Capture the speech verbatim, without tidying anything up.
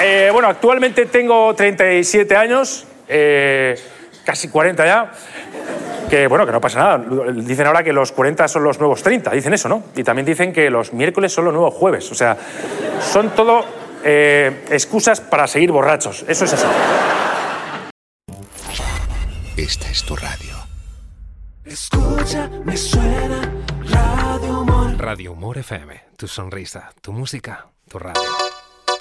Eh, bueno, actualmente tengo treinta y siete años, eh, casi cuarenta ya. Que bueno, que no pasa nada. Dicen ahora que los cuarenta son los nuevos treinta, dicen eso, ¿no? Y también dicen que los miércoles son los nuevos jueves. O sea, son todo eh, excusas para seguir borrachos. Eso es así. Esta es tu radio. Escucha, me suena Radio Humor. Radio Humor F M. Tu sonrisa, tu música, tu radio.